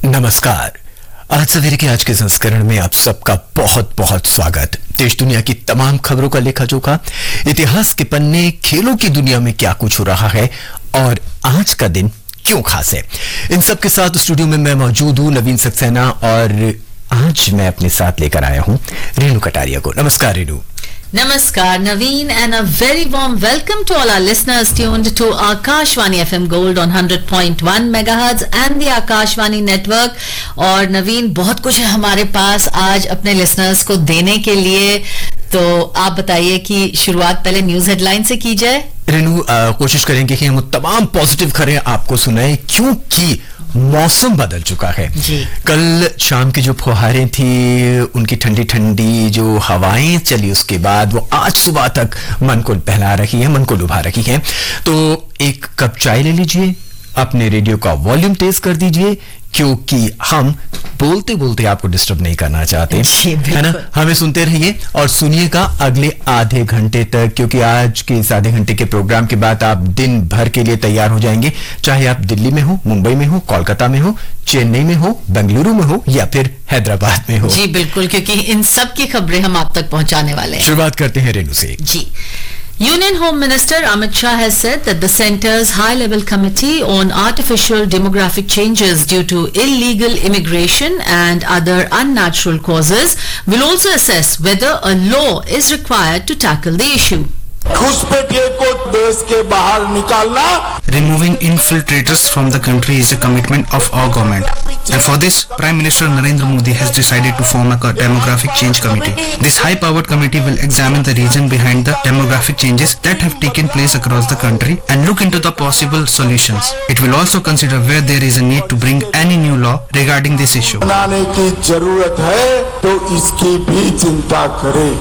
नमस्कार। आज सवेरे के आज के संस्करण में आप सबका बहुत बहुत स्वागत। देश दुनिया की तमाम खबरों का लेखा जोखा, इतिहास के पन्ने, खेलों की दुनिया में क्या कुछ हो रहा है और आज का दिन क्यों खास है, इन सब के साथ स्टूडियो में मैं मौजूद हूं, नवीन सक्सेना, और आज मैं अपने साथ लेकर आया हूं रेणु कटारिया को। नमस्कार Renu. Namaskar, Naveen, and a very warm welcome to all our listeners tuned to Akashvani FM Gold on 100.1 megahertz and the Akashvani network. और नवीन, बहुत कुछ है हमारे पास आज अपने लिसनर्स को देने के लिए, तो आप बताइए कि शुरुआत पहले न्यूज हेडलाइन से की जाए। रेणु, कोशिश करेंगे कि हम तमाम पॉजिटिव खबरें आपको सुनाएं, क्योंकि मौसम बदल चुका है जी। कल शाम की जो फुहारें थी, उनकी ठंडी ठंडी जो हवाएं चली, उसके बाद वो आज सुबह तक मन को बहला रही है, मन को लुभा रही है। तो एक कप चाय ले लीजिए, अपने रेडियो का वॉल्यूम तेज कर दीजिए, क्योंकि हम बोलते बोलते आपको डिस्टर्ब नहीं करना चाहते, है ना। हमें सुनते रहिए और सुनिएगा अगले आधे घंटे तक, क्योंकि आज के इस आधे घंटे के प्रोग्राम के बाद आप दिन भर के लिए तैयार हो जाएंगे, चाहे आप दिल्ली में हो, मुंबई में हो, कोलकाता में हो, चेन्नई में हो, बेंगलुरु में हो या फिर हैदराबाद में हो। जी बिल्कुल, क्योंकि इन सब की खबरें हम आप तक पहुंचाने वाले हैं। शुरुआत करते हैं रेणु से। जी। Union Home Minister Amit Shah has said that the centre's high-level committee on artificial demographic changes due to illegal immigration and other unnatural causes will also assess whether a law is required to tackle the issue. घुसपैठिए को देश के बाहर निकालना। Removing infiltrators from the country is a commitment of our government. And for this, Prime Minister Narendra Modi has decided to form a demographic change committee. This high-powered committee will examine the reason behind the demographic changes that have taken place across the country and look into the possible solutions. It will also consider where there is a need to bring any new law regarding this issue. बनाने की जरूरत है तो इसकी भी चिंता करें।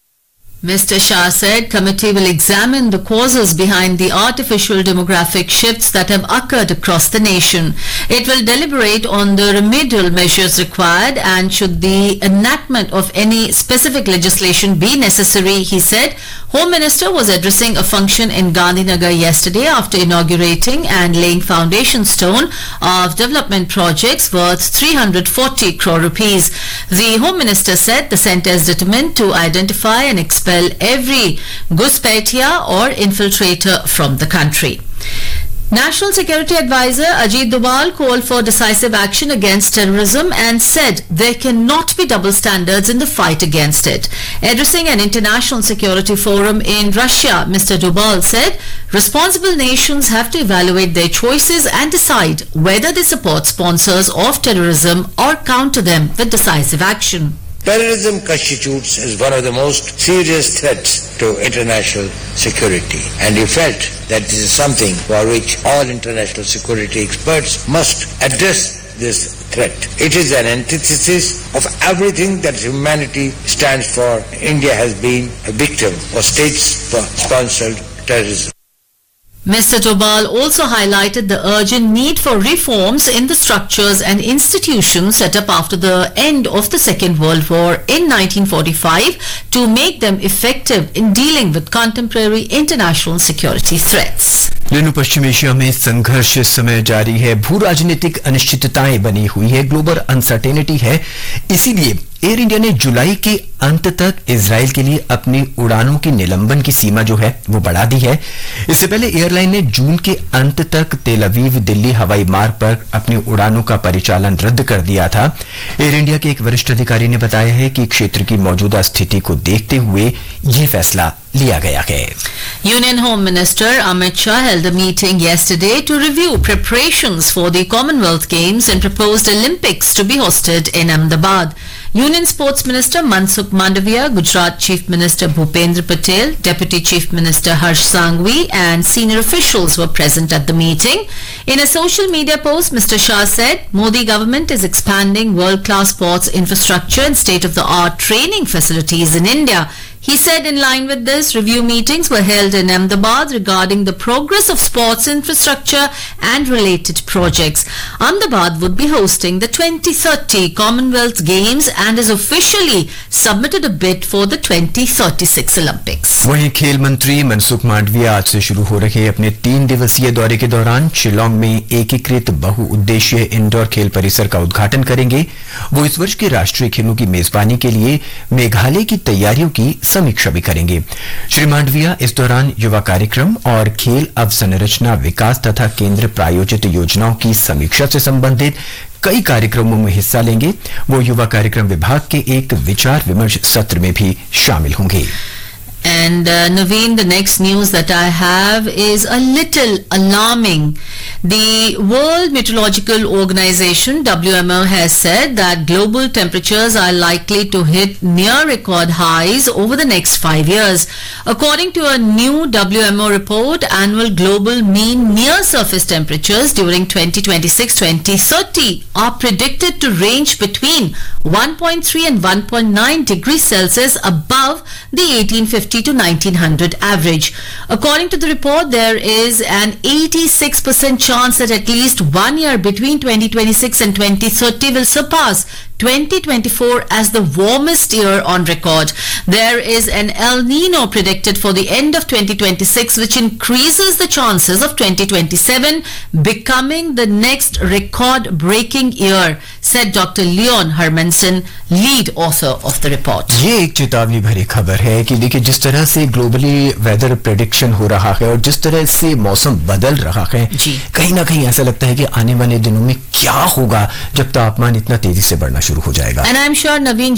Mr. Shah said committee will examine the causes behind the artificial demographic shifts that have occurred across the nation. It will deliberate on the remedial measures required and should the enactment of any specific legislation be necessary, he said. Home Minister was addressing a function in Gandhinagar yesterday after inaugurating and laying foundation stone of development projects worth 340 crore rupees. The Home Minister said the centre is determined to identify and expel every Ghuspatia or infiltrator from the country. National Security Advisor Ajit Doval called for decisive action against terrorism and said there cannot be double standards in the fight against it. Addressing an international security forum in Russia, Mr. Doval said responsible nations have to evaluate their choices and decide whether they support sponsors of terrorism or counter them with decisive action. Terrorism constitutes as one of the most serious threats to international security, and he felt that this is something for which all international security experts must address this threat. It is an antithesis of everything that humanity stands for. India has been a victim of state-sponsored terrorism. Mr. Doval also highlighted the urgent need for reforms in the structures and institutions set up after the end of the Second World War in 1945 to make them effective in dealing with contemporary international security threats. Renu, Paschim Asia में संघर्ष इस समय जारी है, भू राजनीतिक अनिश्चितताएं बनी हुई है, ग्लोबल अनसर्टेनिटी है। इसीलिए एयर इंडिया ने जुलाई के अंत तक इजराइल के लिए अपनी उड़ानों की निलंबन की सीमा जो है वो बढ़ा दी है। इससे पहले एयरलाइन ने जून के अंत तक तेल अवीव दिल्ली हवाई मार्ग पर अपनी उड़ानों का परिचालन रद्द कर दिया था। एयर इंडिया के एक वरिष्ठ अधिकारी ने बताया है कि क्षेत्र की मौजूदा स्थिति को देखते हुए ये फैसला लिया गया है। Union Home Minister Amit Shah held a meeting yesterday to review preparations for the Commonwealth Games and proposed Olympics to be hosted in Ahmedabad. Union Sports Minister Mansukh Mandavia, Gujarat Chief Minister Bhupendra Patel, Deputy Chief Minister Harsh Sanghvi and senior officials were present at the meeting. In a social media post, Mr. Shah said Modi government is expanding world-class sports infrastructure and state-of-the-art training facilities in India. He said in line with this, review meetings were held in Ahmedabad regarding the progress of sports infrastructure and related projects. Ahmedabad would be hosting the 2030 Commonwealth Games and has officially submitted a bid for the 2036 Olympics. वहीं खेल मंत्री मनसुख मांडविया आज से शुरू हो रहे अपने 3 दिवसीय दौरे के दौरान शिलोंग में एकीकृत बहुउद्देशीय इंडोर खेल परिसर का उद्घाटन करेंगे। वो इस वर्ष के राष्ट्रीय खेलों की मेजबानी के लिए मेघालय की तैयारियों की समीक्षा भी करेंगे। श्री मांडविया इस दौरान युवा कार्यक्रम और खेल अवसंरचना विकास तथा केंद्र प्रायोजित योजनाओं की समीक्षा से संबंधित कई कार्यक्रमों में हिस्सा लेंगे। वो युवा कार्यक्रम विभाग के एक विचार विमर्श सत्र में भी शामिल होंगे। And Naveen, the next news that I have is a little alarming. The World Meteorological Organization, WMO, has said that global temperatures are likely to hit near record highs over the next 5 years. According to a new WMO report, annual global mean near surface temperatures during 2026-2030 are predicted to range between 1.3 and 1.9 degrees Celsius above the 1850 to 1900 average. According to the report, there is an 86% chance that at least 1 year between 2026 and 2030 will surpass 2024 as the warmest year on record. There is an El Nino predicted for the end of 2026, which increases the chances of 2027 becoming the next record-breaking year, said Dr. Leon Hermansen, lead author of the report. ये एक चेतावनी भरी खबर है कि देखिए जिस तरह से ग्लोबली वेदर प्रेडिक्शन हो रहा है और जिस तरह से मौसम बदल रहा है, कहीं ना कहीं ऐसा लगता है कि आने वाले दिनों में क्या होगा जब तापमान इतना तेजी से बढ़ना शुरू हो जाएगा। And I'm sure Naveen